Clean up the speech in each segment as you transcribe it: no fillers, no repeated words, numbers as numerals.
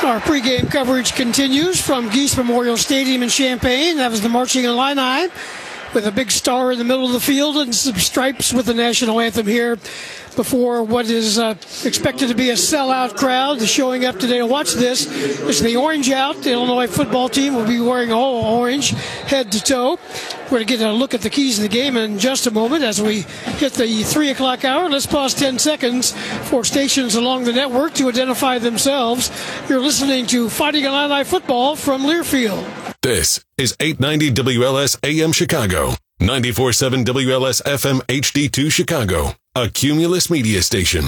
Our pregame coverage continues from Geese Memorial Stadium in Champaign. That was the Marching Illini with a big star in the middle of the field and some stripes with the national anthem here before what is expected to be a sellout crowd showing up today to watch this. It's the Orange Out. The Illinois football team will be wearing all orange head to toe. We're going to get a look at the keys of the game in just a moment as we hit the 3 o'clock hour. Let's pause 10 seconds for stations along the network to identify themselves. You're listening to Fighting Illini football from Learfield. This is 890 WLS AM Chicago, 94.7 WLS FM HD2 Chicago, a Cumulus media station.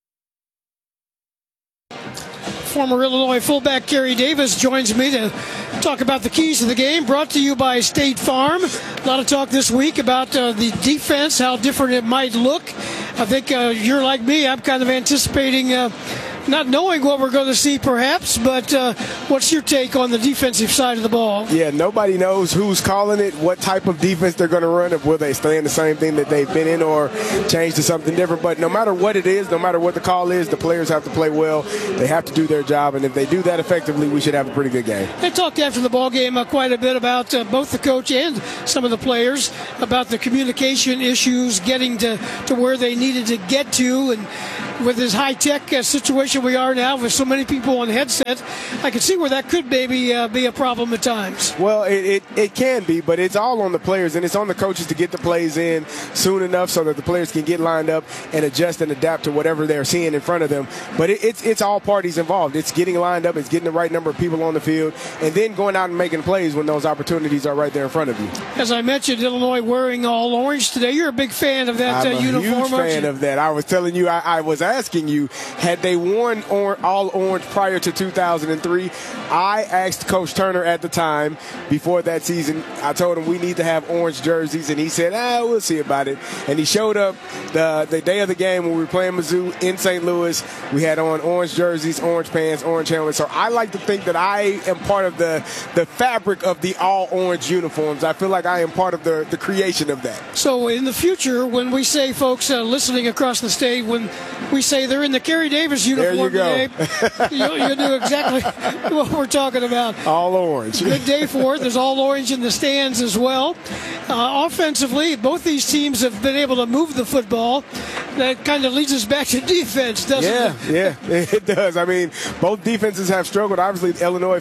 Former Illinois fullback Kerry Davis joins me to talk about the keys of the game, brought to you by State Farm. A lot of talk this week about the defense, how different it might look. I think you're like me. I'm kind of anticipating not knowing what we're going to see perhaps, but what's your take on the defensive side of the ball? Yeah, nobody knows who's calling it, what type of defense they're going to run, if will they stay in the same thing that they've been in or change to something different. But no matter what it is, no matter what the call is, the players have to play well. They have to do their job, and if they do that effectively, we should have a pretty good game. They talked after the ball game quite a bit about both the coach and some of the players about the communication issues, getting to where they needed to get to, and with this high-tech situation we are now with so many people on headset, I can see where that could maybe be a problem at times. Well, it can be, but it's all on the players, and it's on the coaches to get the plays in soon enough so that the players can get lined up and adjust and adapt to whatever they're seeing in front of them. But it's all parties involved. It's getting lined up, it's getting the right number of people on the field, and then going out and making plays when those opportunities are right there in front of you. As I mentioned, Illinois wearing all orange today. You're a big fan of that uniform, I'm a huge fan of that. I was telling you, I was asking you, had they worn all orange prior to 2003? I asked Coach Turner at the time, before that season, I told him we need to have orange jerseys, and he said, we'll see about it. And he showed up the day of the game when we were playing Mizzou in St. Louis. We had on orange jerseys, orange pants, orange helmets. So I like to think that I am part of the fabric of the all-orange uniforms. I feel like I am part of the creation of that. So in the future, when we say, folks listening across the state, when we say they're in the Kerry Davis uniform today, you knew exactly what we're talking about. All orange. Good day for it. There's all orange in the stands as well. Offensively, both these teams have been able to move the football. That kind of leads us back to defense, doesn't it? Yeah, it does. I mean, both defenses have struggled. Obviously, Illinois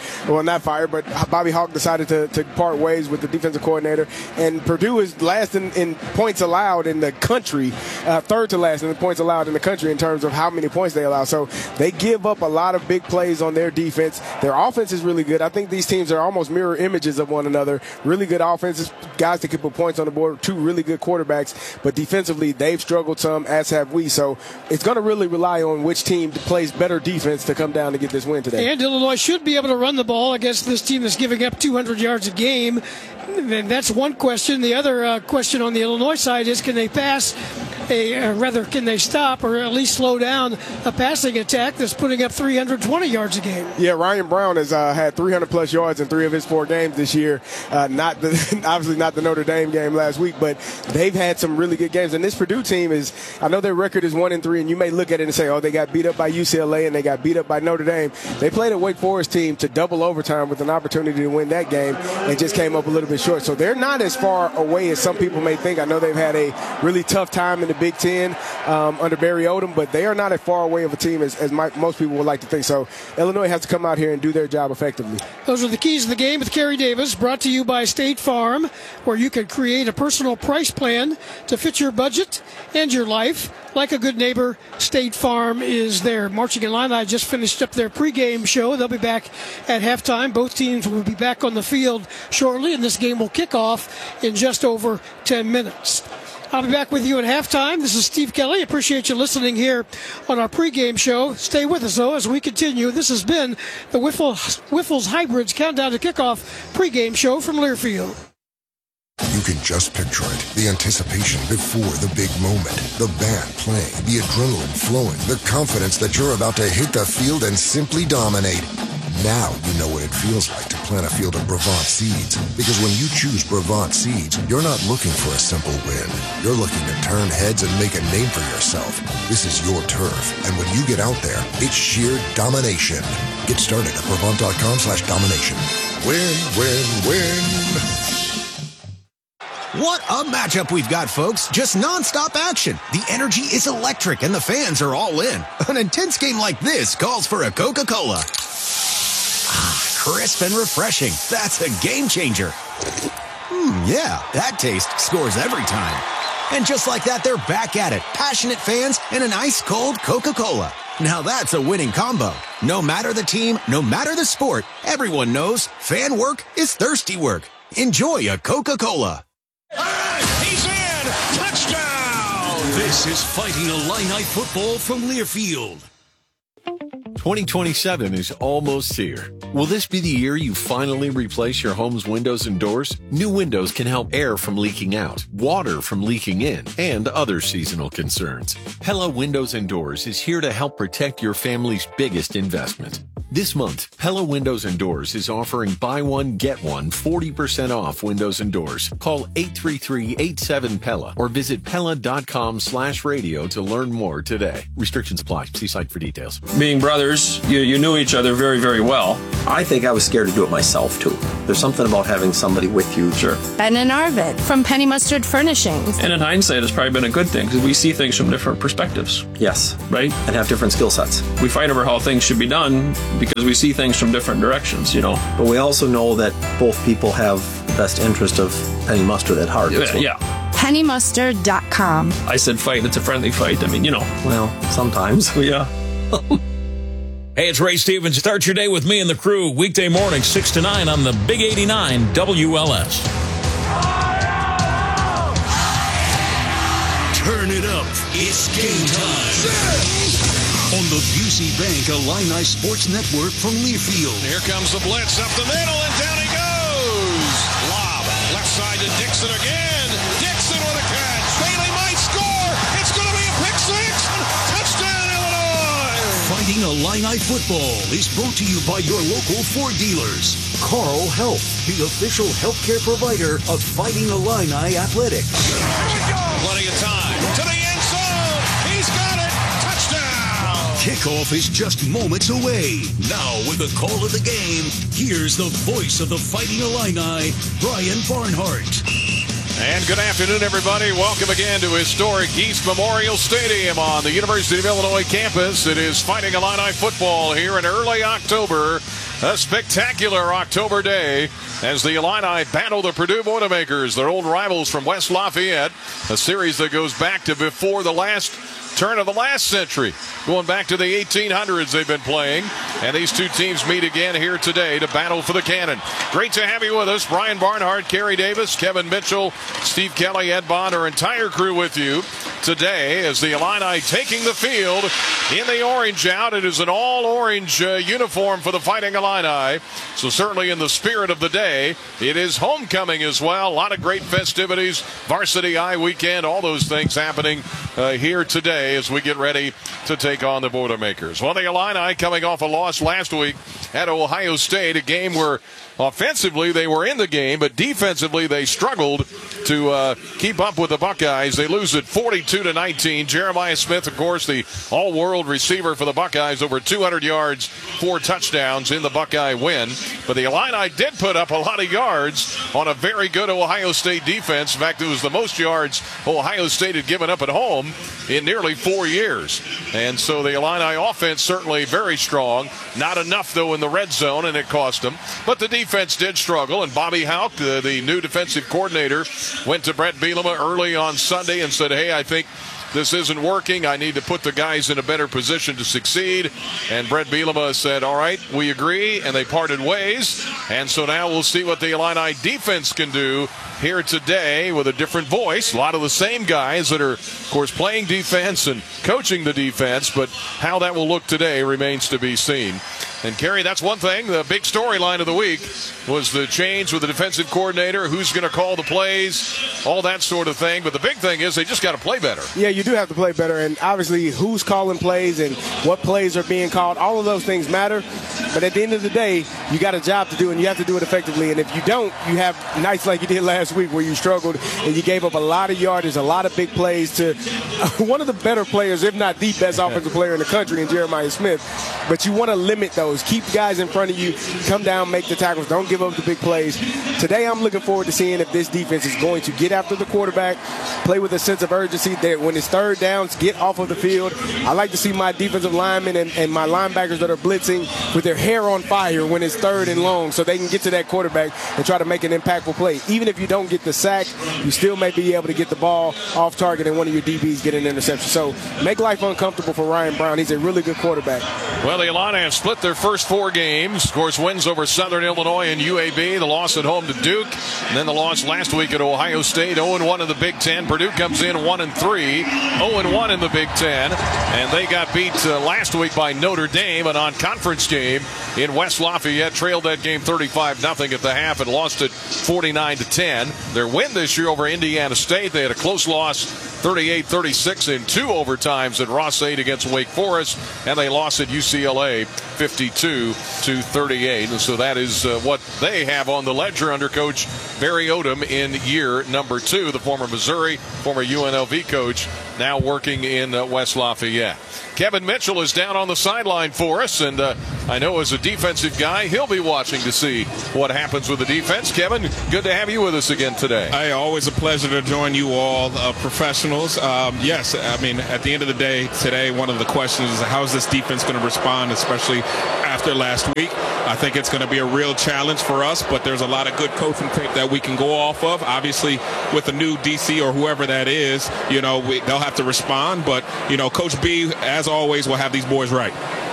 not fired, but Bobby Hauck decided to part ways with the defensive coordinator. And Purdue is last in points allowed in the country, third to last in the points allowed in the country in terms of how many points they allow. So they give up a lot of big plays on their defense. Their offense is really good. I think these teams are almost mirror images of one another. Really good offenses, guys that can put points on the board, two really good quarterbacks. But defensively, they've struggled some, as have we. So it's going to really rely on which team plays better defense to come down to get this win today. And Illinois should be able to run the ball against this team that's giving up 200 yards a game. And that's one question. The other question on the Illinois side is, can they pass? Can they stop or at least slow down a passing attack that's putting up 320 yards a game? Yeah, Ryan Brown has had 300-plus yards in 3 of his 4 games this year. Obviously not the Notre Dame game last week, but they've had some really good games. And this Purdue team I know their record is 1-3, and you may look at it and say, they got beat up by UCLA and they got beat up by Notre Dame. They played a Wake Forest team to double overtime with an opportunity to win that game and just came up a little bit short. So they're not as far away as some people may think. I know they've had a really tough time in the Big Ten under Barry Odom, but they are not as far away of a team as most people would like to think. So Illinois has to come out here and do their job effectively. Those are the keys of the game with Kerry Davis, brought to you by State Farm, where you can create a personal price plan to fit your budget and your life. Like a good neighbor, State Farm is there. Marching Illini just finished up their pregame show. They'll be back at halftime. Both teams will be back on the field shortly, and this game will kick off in just over 10 minutes. I'll be back with you at halftime. This is Steve Kelly. Appreciate you listening here on our pregame show. Stay with us, though, as we continue. This has been the Wyffels Hybrids Countdown to Kickoff pregame show from Learfield. You can just picture it. The anticipation before the big moment. The band playing, the adrenaline flowing, the confidence that you're about to hit the field and simply dominate. Now you know what it feels like to plant a field of Brevant seeds. Because when you choose Brevant seeds, you're not looking for a simple win. You're looking to turn heads and make a name for yourself. This is your turf, and when you get out there, it's sheer domination. Get started at Brevant.com/domination. Win, win, win. What a matchup we've got, folks. Just nonstop action. The energy is electric and the fans are all in. An intense game like this calls for a Coca-Cola. Crisp and refreshing. That's a game changer. Yeah, that taste scores every time. And just like that, they're back at it. Passionate fans and an ice-cold Coca-Cola. Now that's a winning combo. No matter the team, no matter the sport, everyone knows fan work is thirsty work. Enjoy a Coca-Cola. He's in! Touchdown! This is Fighting Illini football from Learfield. 2027 is almost here. Will this be the year you finally replace your home's windows and doors? New windows can help air from leaking out, water from leaking in, and other seasonal concerns. Pella Windows and Doors is here to help protect your family's biggest investment. This month, Pella Windows and Doors is offering buy one, get one 40% off windows and doors. Call 833-87-PELLA or visit Pella.com/radio to learn more today. Restrictions apply. See site for details. Being brothers, you knew each other very, very well. I think I was scared to do it myself, too. There's something about having somebody with you. Sure. Ben and Arvid from Penny Mustard Furnishings. And in hindsight, it's probably been a good thing because we see things from different perspectives. Yes. Right? And have different skill sets. We fight over how things should be done because we see things from different directions, you know. But we also know that both people have the best interest of Penny Mustard at heart. Yeah. PennyMustard.com. I said fight, it's a friendly fight. I mean, you know. Well, sometimes. Yeah. Hey, it's Ray Stevens. Start your day with me and the crew weekday morning 6 to 9 on the Big 89 WLS. Turn it up. It's game time. On the Busey Bank Illini Sports Network from Learfield. Here comes the blitz up the middle, and down he goes. Lob, left side to Dixon again. Dixon with a catch. Bailey might score. It's going to be a pick six. Touchdown, Illinois. Fighting Illini football is brought to you by your local Ford dealers. Carl Health, the official healthcare provider of Fighting Illini Athletics. Plenty of time to the end zone. He's got it. Kickoff is just moments away. Now, with the call of the game, here's the voice of the Fighting Illini, Brian Barnhart. And good afternoon, everybody. Welcome again to historic East Memorial Stadium on the University of Illinois campus. It is Fighting Illini football here in early October. A spectacular October day as the Illini battle the Purdue Boilermakers, their old rivals from West Lafayette. A series that goes back to before the last turn of the last century. Going back to the 1800s they've been playing. And these two teams meet again here today to battle for the cannon. Great to have you with us. Brian Barnhart, Kerry Davis, Kevin Mitchell, Steve Kelly, Ed Bond, our entire crew with you today as the Illini taking the field in the orange out. It is an all-orange uniform for the Fighting Illini. So certainly in the spirit of the day, it is homecoming as well. A lot of great festivities, Varsity Eye weekend, all those things happening here today as we get ready to take on the Boilermakers. Well, the Illini coming off a loss last week at Ohio State, a game where offensively they were in the game, but defensively they struggled to keep up with the Buckeyes. They lose it 42-19. Jeremiah Smith, of course, the all-world receiver for the Buckeyes, over 200 yards, 4 touchdowns in the Buckeye win. But the Illini did put up a lot of yards on a very good Ohio State defense. In fact, it was the most yards Ohio State had given up at home in nearly 4 years. And so the Illini offense certainly very strong. Not enough, though, in the red zone, and it cost them. But the defense did struggle, and Bobby Hauck, the new defensive coordinator, went to Brett Bielema early on Sunday and said, hey, I think this isn't working. I need to put the guys in a better position to succeed. And Brett Bielema said, all right, we agree, and they parted ways. And so now we'll see what the Illini defense can do here today with a different voice. A lot of the same guys that are, of course, playing defense and coaching the defense, but how that will look today remains to be seen. And, Kerry, that's one thing. The big storyline of the week was the change with the defensive coordinator, who's going to call the plays, all that sort of thing. But the big thing is they just got to play better. Yeah, you do have to play better. And, obviously, who's calling plays and what plays are being called, all of those things matter. But at the end of the day, you got a job to do, and you have to do it effectively. And if you don't, you have nights like you did last week where you struggled and you gave up a lot of yardage, a lot of big plays to one of the better players, if not the best offensive player in the country, in Jeremiah Smith. But you want to limit those. Keep guys in front of you. Come down, make the tackles. Don't give up the big plays. Today, I'm looking forward to seeing if this defense is going to get after the quarterback, play with a sense of urgency that when it's third downs, get off of the field. I like to see my defensive linemen and my linebackers that are blitzing with their hair on fire when it's third and long so they can get to that quarterback and try to make an impactful play. Even if you don't get the sack, you still may be able to get the ball off target and one of your DBs get an interception. So make life uncomfortable for Ryan Brown. He's a really good quarterback. Well, the Illini have split their first 4 games. Of course, wins over Southern Illinois and UAB, the loss at home to Duke, and then the loss last week at Ohio State. 0-1 in the Big Ten. Purdue comes in 1-3, 0-1 in the Big Ten, and they got beat last week by Notre Dame, a non-conference game in West Lafayette. Trailed that game 35-0 at the half and lost it 49-10. Their win this year over Indiana State, they had a close loss 38-36 in 2 overtimes at Ross 8 against Wake Forest, and they lost at UCLA 52-38. And so that is what they have on the ledger under Coach Barry Odom in year number 2, the former Missouri, former UNLV coach, now working in West Lafayette. Kevin Mitchell is down on the sideline for us, and I know as a defensive guy, he'll be watching to see what happens with the defense. Kevin, good to have you with us again today. Hey, always a pleasure to join you all, professionals. Yes, I mean, at the end of the day, today, one of the questions is how is this defense going to respond, especially after last week? I think it's going to be a real challenge for us, but there's a lot of good coaching tape that we can go off of. Obviously, with the new DC or whoever that is, you know, they'll have to respond, but, you know, Coach B, as always, will have these boys right.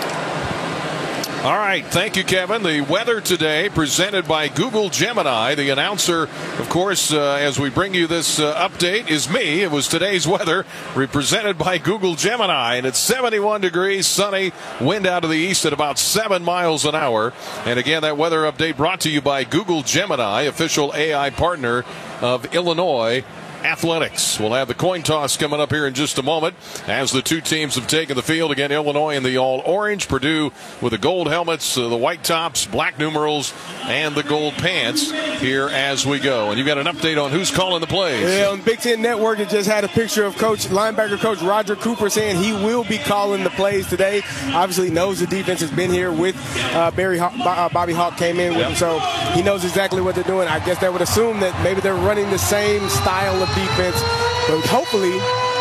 All right. Thank you, Kevin. The weather today presented by Google Gemini. The announcer, of course, as we bring you this update, is me. It was today's weather presented by Google Gemini. And it's 71 degrees, sunny, wind out of the east at about 7 miles an hour. And again, that weather update brought to you by Google Gemini, official AI partner of Illinois Athletics. We'll have the coin toss coming up here in just a moment as the two teams have taken the field. Again, Illinois in the all-orange, Purdue with the gold helmets, the white tops, black numerals, and the gold pants here as we go. And you got an update on who's calling the plays. Yeah, on Big Ten Network, it just had a picture of linebacker coach Roger Cooper saying he will be calling the plays today. Obviously knows the defense has been here with Bobby Hauck came in with him, so he knows exactly what they're doing. I guess that would assume that maybe they're running the same style of defense, but hopefully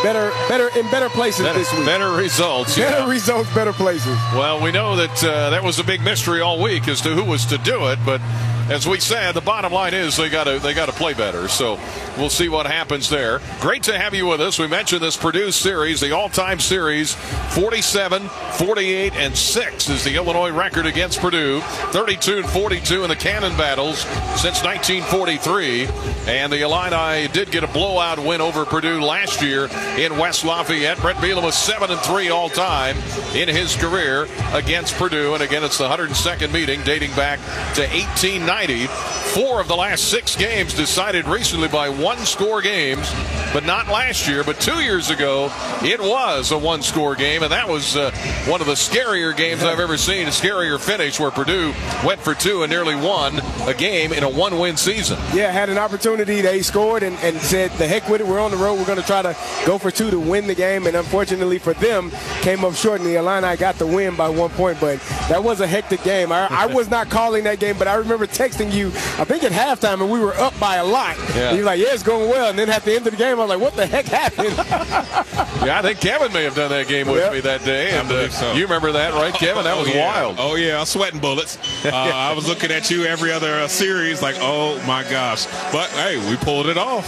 better places this week. Better results. Better results, better places. Well, we know that that was a big mystery all week as to who was to do it, but as we said, the bottom line is they got to play better. So we'll see what happens there. Great to have you with us. We mentioned this Purdue series, the all-time series, 47, 48, and 6 is the Illinois record against Purdue. 32 and 42 in the Cannon battles since 1943. And the Illini did get a blowout win over Purdue last year in West Lafayette. Brett Bielema was 7-3 all-time in his career against Purdue. And again, it's the 102nd meeting dating back to 1890. 4 of the last 6 games decided recently by one-score games, but not last year. But 2 years ago, it was a one-score game, and that was one of the scarier games I've ever seen, a scarier finish where Purdue went for 2 and nearly won a game in a one-win season. Yeah, had an opportunity. They scored and said, the heck with it. We're on the road. We're going to try to go for 2 to win the game, and unfortunately for them, came up short, and the Illini got the win by 1 point. But that was a hectic game. I was not calling that game, but I remember texting you, I think at halftime, and we were up by a lot. Yeah. And you're like, yeah, it's going well. And then at the end of the game, I was like, what the heck happened? Yeah, I think Kevin may have done that game with me that day. And so. You remember that, right, Kevin? That was wild. Oh, yeah, I was sweating bullets. I was looking at you every other series like, oh, my gosh. But, hey, we pulled it off.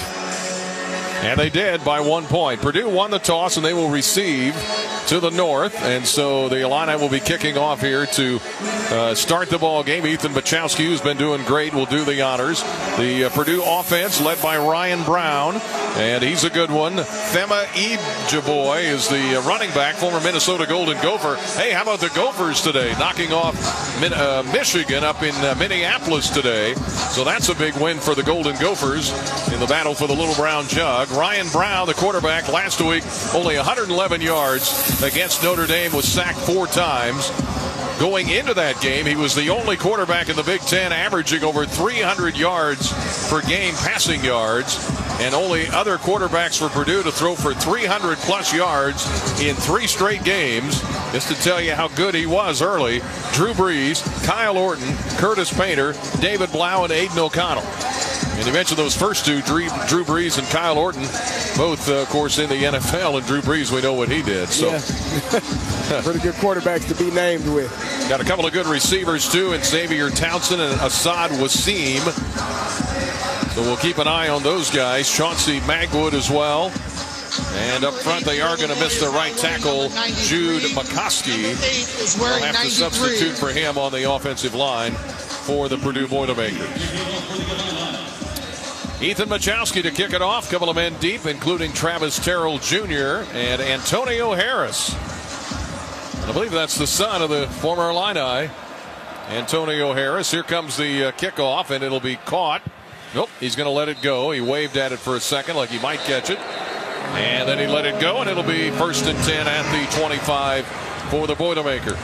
And they did by 1 point. Purdue won the toss, and they will receive to the north. And so the Illini will be kicking off here to start the ball game. Ethan Bachowski, who's been doing great, will do the honors. The Purdue offense led by Ryan Brown, and he's a good one. Fema Ijaboy is the running back, former Minnesota Golden Gopher. Hey, how about the Gophers today? Knocking off Michigan up in Minneapolis today. So that's a big win for the Golden Gophers in the battle for the Little Brown Jug. Ryan Brown, the quarterback, last week only 111 yards against Notre Dame, was sacked 4 times. Going into that game, he was the only quarterback in the Big Ten averaging over 300 yards per game passing yards, and only other quarterbacks for Purdue to throw for 300-plus yards in 3 straight games. Just to tell you how good he was early, Drew Brees, Kyle Orton, Curtis Painter, David Blau, and Aiden O'Connell. And you mentioned those first two, Drew Brees and Kyle Orton, both, of course, in the NFL. And Drew Brees, we know what he did. So, yeah. Pretty good quarterbacks to be named with. Got a couple of good receivers, too, in Xavier Townsend and Assad Wasim. So we'll keep an eye on those guys. Chauncey Magwood as well. And up front, they are going to miss their right tackle, Jude McCoskey. They'll have to substitute for him on the offensive line for the Purdue Boilermakers. Ethan Machowski to kick it off. Couple of men deep, including Travis Terrell Jr. and Antonio Harris. And I believe that's the son of the former Illini, Antonio Harris. Here comes the kickoff, and it'll be caught. Nope, he's going to let it go. He waved at it for a second like he might catch it. And then he let it go, and it'll be 1st and 10 at the 25 for the Boilermakers.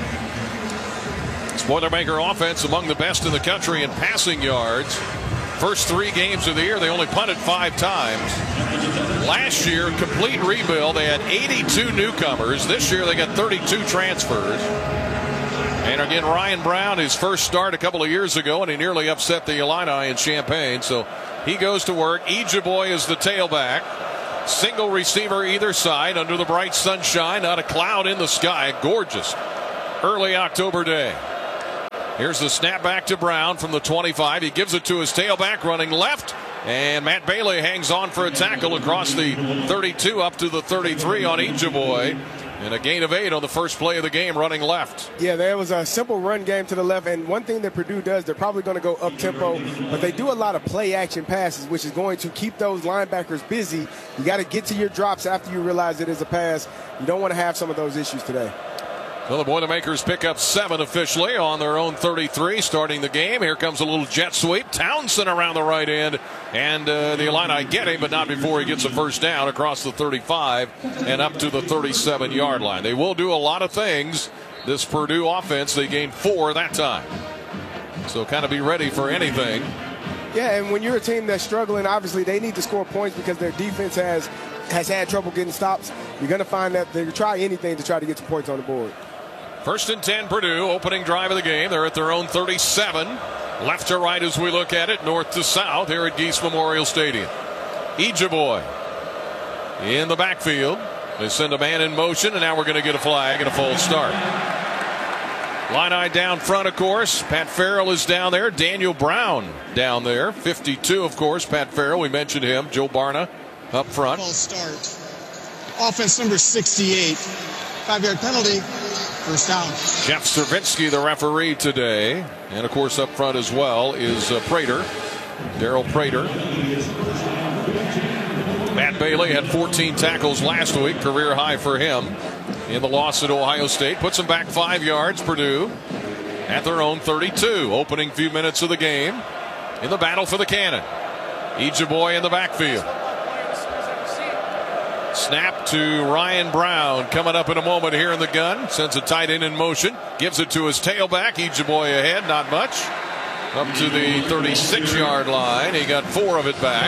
This Boilermaker offense among the best in the country in passing yards. First 3 games of the year, they only punted 5 times. Last year, complete rebuild. They had 82 newcomers. This year, they got 32 transfers. And again, Ryan Brown, his first start a couple of years ago, and he nearly upset the Illini in Champaign. So he goes to work. Ejiboy is the tailback. Single receiver either side under the bright sunshine. Not a cloud in the sky. Gorgeous early October day. Here's the snap back to Brown from the 25. He gives it to his tailback running left. And Matt Bailey hangs on for a tackle across the 32 up to the 33 on Ejiboy. And a gain of 8 on the first play of the game running left. Yeah, there was a simple run game to the left. And one thing that Purdue does, they're probably going to go up-tempo, but they do a lot of play-action passes, which is going to keep those linebackers busy. You got to get to your drops after you realize it is a pass. You don't want to have some of those issues today. So the Boilermakers pick up 7 officially on their own 33 starting the game. Here comes a little jet sweep. Townsend around the right end. And the Illini get him, but not before he gets a first down across the 35 and up to the 37-yard line. They will do a lot of things. This Purdue offense, they gained 4 that time. So kind of be ready for anything. Yeah, and when you're a team that's struggling, obviously they need to score points because their defense has had trouble getting stops. You're going to find that they try anything to try to get some points on the board. 1st and 10 Purdue, opening drive of the game. They're at their own 37. Left to right as we look at it, north to south here at Geese Memorial Stadium. Ejiboy in the backfield. They send a man in motion, and now we're going to get a flag and a false start. Illini down front, of course. Pat Farrell is down there. Daniel Brown down there. 52, of course, Pat Farrell. We mentioned him. Joe Barna up front. False start. Offense number 68. 5-yard penalty. First down. Jeff Cervinski, the referee today. And, of course, up front as well is Prater. Daryl Prater. Matt Bailey had 14 tackles last week. Career high for him in the loss at Ohio State. Puts them back 5 yards, Purdue, at their own 32. Opening few minutes of the game in the battle for the cannon. Ejiboy in the backfield. Snap to Ryan Brown coming up in a moment here in the gun. Sends a tight end in motion. Gives it to his tailback. Ejiboy ahead, not much. Up to the 36-yard line. He got 4 of it back.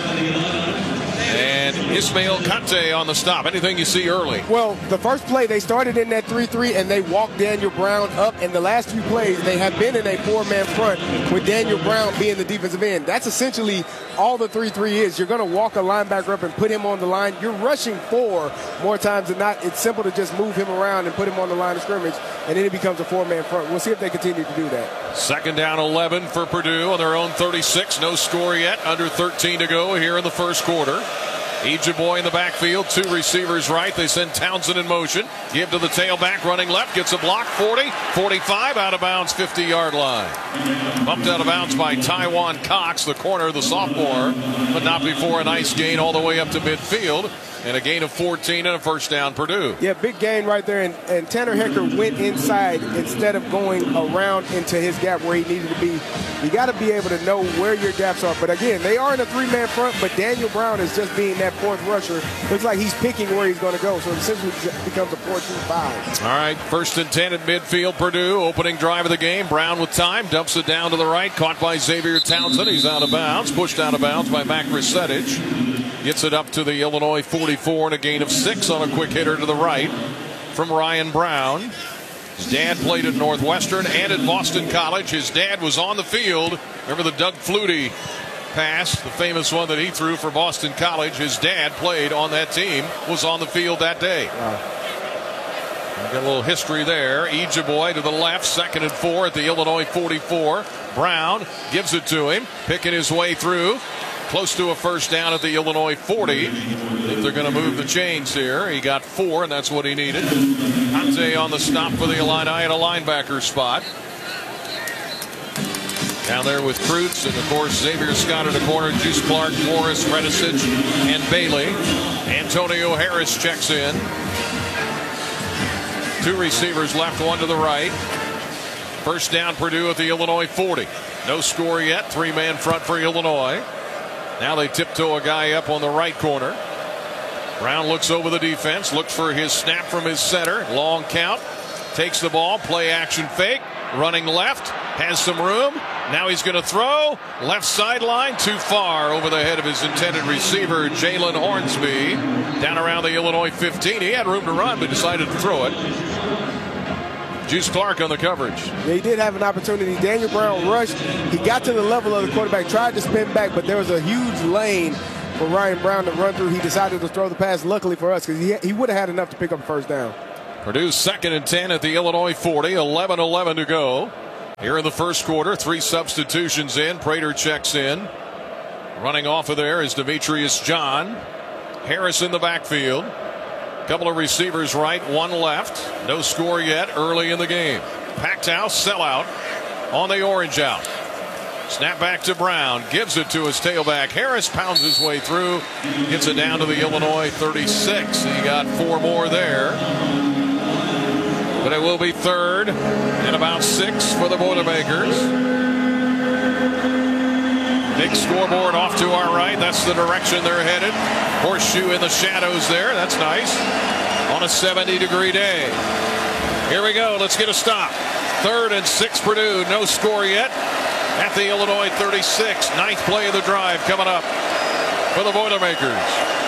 And Ismail Kante on the stop. Anything you see early? Well, the first play, they started in that 3-3, and they walked Daniel Brown up. And the last few plays, they have been in a 4-man front with Daniel Brown being the defensive end. That's essentially all the 3-3 is. You're going to walk a linebacker up and put him on the line. You're rushing 4 more times than not. It's simple to just move him around and put him on the line of scrimmage, and then it becomes a 4-man front. We'll see if they continue to do that. 2nd down 11 for Purdue on their own 36. No score yet. Under 13 to go here in the first quarter. Ejiboy in the backfield, 2 receivers right. They send Townsend in motion. Give to the tailback, running left, gets a block, 40, 45, out of bounds, 50-yard line. Bumped out of bounds by Taiwan Cox, the corner, the sophomore, but not before a nice gain all the way up to midfield. and a gain of 14 and a first down Purdue. Yeah, big gain right there. And Tanner Hecker went inside instead of going around into his gap where he needed to be. You got to be able to know where your gaps are. But again, they are in a 3-man front, but Daniel Brown is just being that fourth rusher. Looks like he's picking where he's going to go. So it essentially becomes a 4-2-5. All right, 1st and 10 at midfield. Purdue, opening drive of the game. Brown with time, dumps it down to the right. Caught by Xavier Townsend. He's out of bounds. Pushed out of bounds by Mac Resetich. Gets it up to the Illinois 44 and a gain of 6 on a quick hitter to the right from Ryan Brown. His dad played at Northwestern and at Boston College. His dad was on the field. Remember the Doug Flutie pass, the famous one that he threw for Boston College. His dad played on that team, was on the field that day. Got a little history there. Ejeboy to the left, 2nd and 4 at the Illinois 44. Brown gives it to him, picking his way through. Close to a first down at the Illinois 40. I think they're going to move the chains here. He got 4, and that's what he needed. Conte on the stop for the Illini at a linebacker spot. Down there with Kreutz, and of course Xavier Scott at the corner. Juice Clark, Morris, Redisich, and Bailey. Antonio Harris checks in. 2 receivers left, 1 to the right. First down Purdue at the Illinois 40. No score yet. 3-man front for Illinois. Now they tiptoe a guy up on the right corner. Brown looks over the defense, looks for his snap from his center. Long count. Takes the ball, play action fake. Running left, has some room. Now he's going to throw. Left sideline, too far over the head of his intended receiver, Jalen Hornsby. Down around the Illinois 15. He had room to run, but decided to throw it. Juice Clark on the coverage. Yeah, he did have an opportunity. Daniel Brown rushed. He got to the level of the quarterback, tried to spin back, but there was a huge lane for Ryan Brown to run through. He decided to throw the pass, luckily for us, because he would have had enough to pick up a first down. Purdue's 2nd and 10 at the Illinois 40. 11-11 to go. Here in the first quarter, 3 substitutions in. Prater checks in. Running off of there is Demetrius John. Harris in the backfield. Couple of receivers right, 1 left. No score yet early in the game. Packed house, sellout on the orange out. Snap back to Brown. Gives it to his tailback. Harris pounds his way through. Gets it down to the Illinois 36. He got 4 more there. But it will be 3rd and about 6 for the Boilermakers. Big scoreboard off to our right. That's the direction they're headed. Horseshoe in the shadows there. That's nice. On a 70-degree day. Here we go. Let's get a stop. 3rd and 6 Purdue. No score yet at the Illinois 36. 9th play of the drive coming up for the Boilermakers.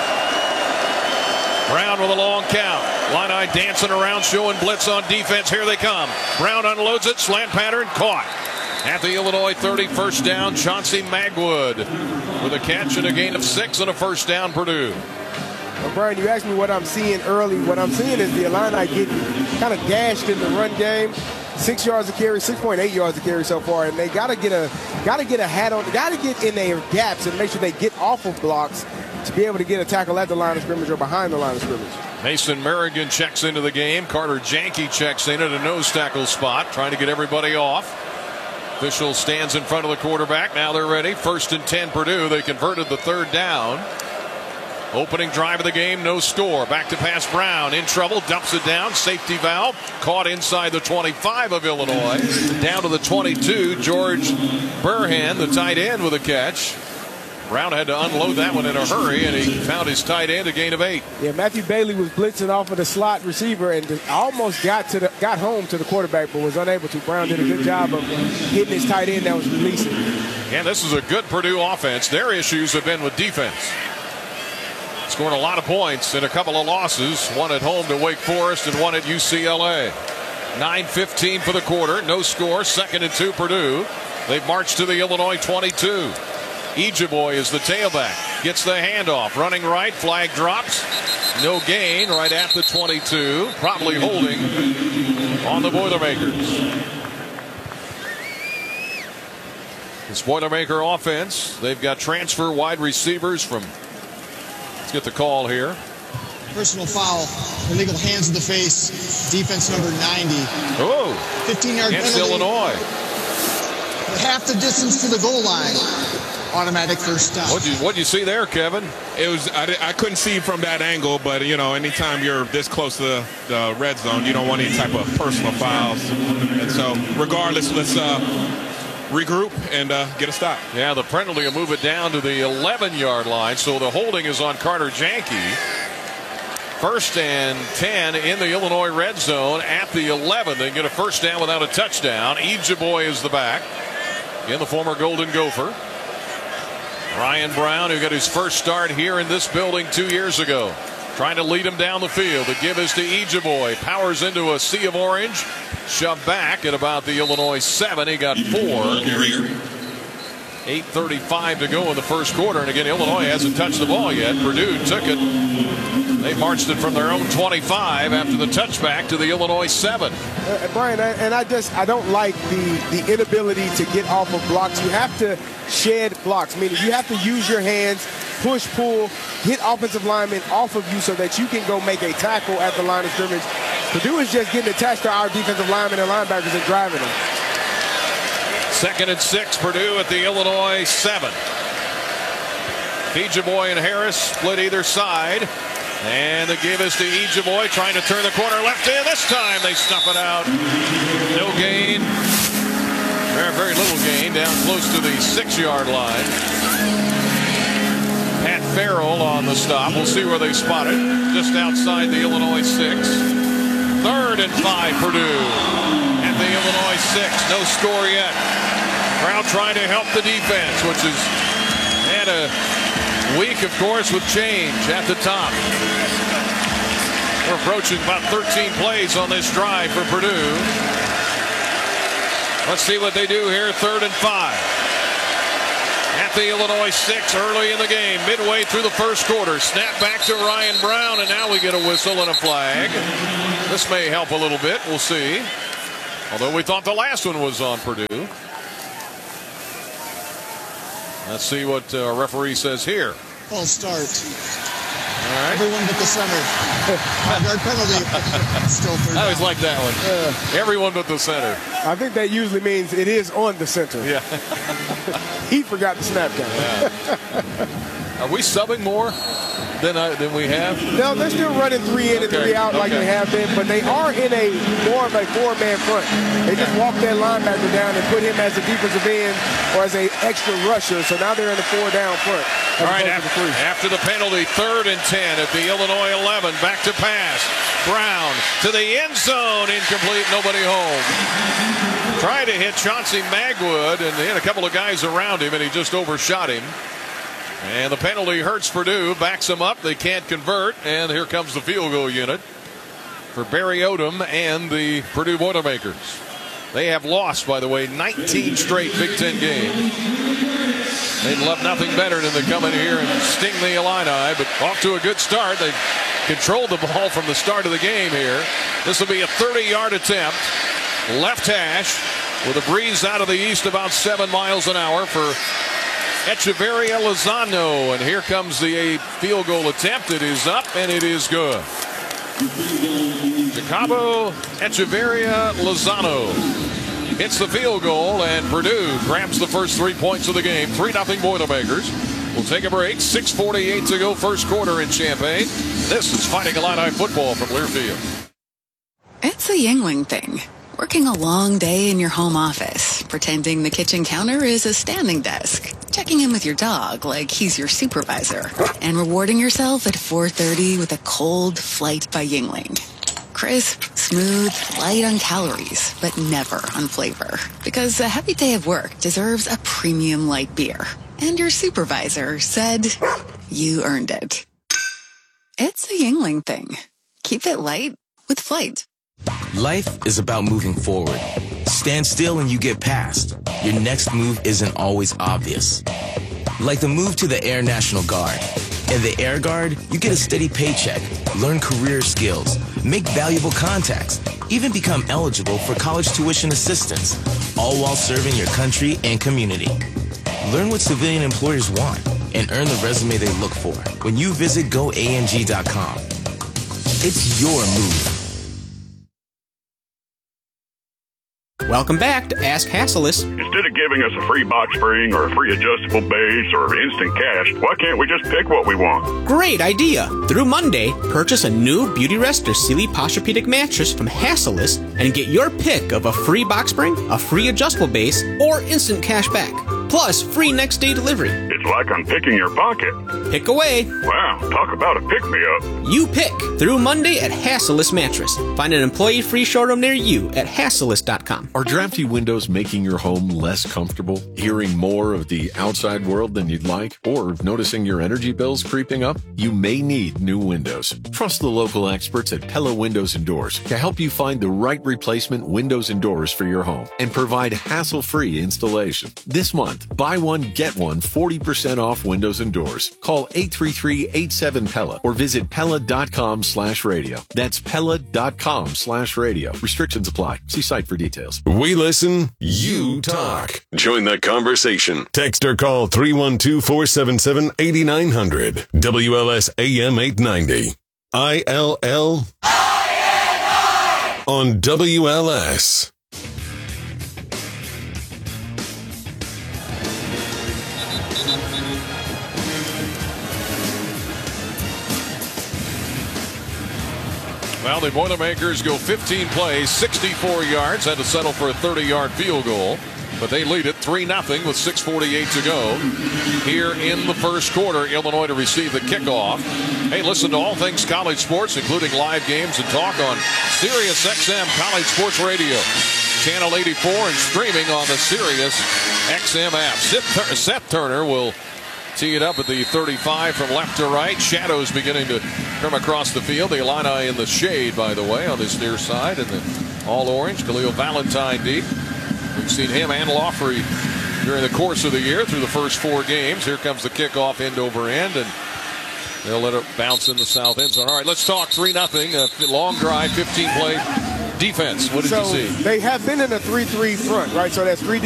Brown with a long count. Illini dancing around, showing blitz on defense. Here they come. Brown unloads it. Slant pattern. Caught. At the Illinois 30, first down, Chauncey Magwood with a catch and a gain of 6 and a first down, Purdue. Well, Brian, you asked me what I'm seeing early. What I'm seeing is the Illini getting kind of gashed in the run game. 6 yards a carry, 6.8 yards a carry so far, and they got to get a hat on. Got to get in their gaps and make sure they get off of blocks to be able to get a tackle at the line of scrimmage or behind the line of scrimmage. Mason Merrigan checks into the game. Carter Janke checks in at a nose tackle spot, trying to get everybody off. Official stands in front of the quarterback. Now they're ready. 1st and 10 Purdue. They converted the 3rd down. Opening drive of the game, no score. Back to pass Brown. In trouble, dumps it down. Safety valve. Caught inside the 25 of Illinois. Down to the 22. George Burhan, the tight end, with a catch. Brown had to unload that one in a hurry, and he found his tight end, a gain of 8. Yeah, Matthew Bailey was blitzing off of the slot receiver and almost got home to the quarterback, but was unable to. Brown did a good job of hitting his tight end that was releasing. Yeah, this is a good Purdue offense. Their issues have been with defense. Scored a lot of points in a couple of losses. One at home to Wake Forest and one at UCLA. 9:15 for the quarter. No score. 2nd and 2 Purdue. They've marched to the Illinois 22. Ejeboy is the tailback. Gets the handoff. Running right. Flag drops. No gain right at the 22. Probably holding on the Boilermakers. This Boilermaker offense, they've got transfer wide receivers from, let's get the call here. Personal foul. Illegal hands in the face. Defense number 90. Oh. 15-yard against penalty. Illinois. half the distance to the goal line. Automatic first down. What'd you see there, Kevin? It was I couldn't see from that angle, but anytime you're this close to the red zone, you don't want any type of personal fouls. And so, regardless, let's regroup and get a stop. Yeah, the penalty will move it down to the 11-yard line. So the holding is on Carter Janke. 1st and 10 in the Illinois red zone at the 11. They get a first down without a touchdown. Ejeboy is the back. Again, the former Golden Gopher. Ryan Brown, who got his first start here in this building 2 years ago. Trying to lead him down the field. The give is to Ejeboy. Powers into a sea of orange. Shoved back at about the Illinois 7. He got 4. 8:35 to go in the first quarter. And again, Illinois hasn't touched the ball yet. Purdue took it. They marched it from their own 25 after the touchback to the Illinois 7. Brian, I don't like the inability to get off of blocks. You have to shed blocks, meaning you have to use your hands, push, pull, hit offensive linemen off of you so that you can go make a tackle at the line of scrimmage. Purdue is just getting attached to our defensive linemen and linebackers and driving them. 2nd and 6, Purdue at the Illinois 7. Ejeboy and Harris split either side. And the give is to Ejeboy, trying to turn the corner left in. This time they snuff it out. No gain. Very little gain, down close to the 6-yard line. Pat Farrell on the stop. We'll see where they spot it. Just outside the Illinois 6. 3rd and 5, Purdue at the Illinois 6. No score yet. Brown trying to help the defense, which has had a week, of course, with change at the top. We're approaching about 13 plays on this drive for Purdue. Let's see what they do here. 3rd and 5. At the Illinois 6 early in the game, midway through the first quarter. Snap back to Ryan Brown, and now we get a whistle and a flag. This may help a little bit. We'll see. Although we thought the last one was on Purdue. Let's see what our referee says here. False start. All right. Everyone but the center. 5-yard penalty. Still 3rd down. I always like that one. Everyone but the center. I think that usually means it is on the center. Yeah. He forgot the snap count. Yeah. Are we subbing more than we have? No, they're still running 3 in and 3 out like they have been, but they are in a more of a 4-man front. They just walk that linebacker down and put him as a defensive end or as an extra rusher. So now they're in a 4-down front. All right, after the penalty, 3rd and 10 at the Illinois 11. Back to pass. Brown to the end zone. Incomplete. Nobody home. Trying to hit Chauncey Magwood, and they had a couple of guys around him, and he just overshot him. And the penalty hurts Purdue, backs them up. They can't convert, and here comes the field goal unit for Barry Odom and the Purdue Boilermakers. They have lost, by the way, 19 straight Big Ten games. They'd love nothing better than to come in here and sting the Illini, but off to a good start. They've controlled the ball from the start of the game here. This will be a 30-yard attempt. Left hash with a breeze out of the east about 7 miles an hour for Echeverria Lozano. And here comes the field goal attempt. It is up and it is good. Jacobo Echeverria Lozano hits the field goal, and Purdue grabs the first 3 points of the game. 3-0 Boilermakers. We'll take a break. 6:48 to go first quarter in Champaign. This is Fighting Illini football from Learfield. It's a Yingling thing. Working a long day in your home office, pretending the kitchen counter is a standing desk, checking in with your dog like he's your supervisor, and rewarding yourself at 4:30 with a cold Flight by Yingling. Crisp, smooth, light on calories, but never on flavor. Because a heavy day of work deserves a premium light beer. And your supervisor said you earned it. It's a Yingling thing. Keep it light with Flight. Life is about moving forward. Stand still and you get past. Your next move isn't always obvious. Like the move to the Air National Guard. In the Air Guard, you get a steady paycheck, learn career skills, make valuable contacts, even become eligible for college tuition assistance, all while serving your country and community. Learn what civilian employers want and earn the resume they look for when you visit goang.com. It's your move. Welcome back to Ask Hassellus. Instead of giving us a free box spring or a free adjustable base or instant cash, why can't we just pick what we want? Great idea. Through Monday, purchase a new Beautyrest or Sealy Posturepedic mattress from Hassellus and get your pick of a free box spring, a free adjustable base, or instant cash back. Plus, free next day delivery. It's like I'm picking your pocket. Pick away. Wow, talk about a pick-me-up. You pick through Monday at Hassellus Mattress. Find an employee-free showroom near you at Hassellus.com. Are drafty windows making your home less comfortable? Hearing more of the outside world than you'd like? Or noticing your energy bills creeping up? You may need new windows. Trust the local experts at Pella Windows and Doors to help you find the right replacement windows and doors for your home and provide hassle-free installation. This month, buy one, get one 40% off windows and doors. Call 833-87-PELLA or visit Pella.com/radio. That's Pella.com/radio. Restrictions apply. See site for details. We listen, you talk. Join the conversation. Text or call 312-477-8900. WLS AM 890. ILL on WLS. Well, the Boilermakers go 15 plays, 64 yards, had to settle for a 30-yard field goal, but they lead it 3-0 with 6:48 to go here in the first quarter. Illinois to receive the kickoff. Hey, listen to all things college sports, including live games and talk on Sirius XM College Sports Radio, Channel 84, and streaming on the Sirius XM app. Seth Turner will tee it up at the 35 from left to right. Shadows beginning to come across the field. The Illini in the shade, by the way, on this near side. And the all-orange, Khalil Valentine deep. We've seen him and Lawfrey during the course of the year through the first 4 games. Here comes the kickoff end over end, and they'll let it bounce in the south end zone. All right, let's talk 3-0. Long drive, 15-play defense. What did you see? They have been in a 3-3 front, right? So that's 3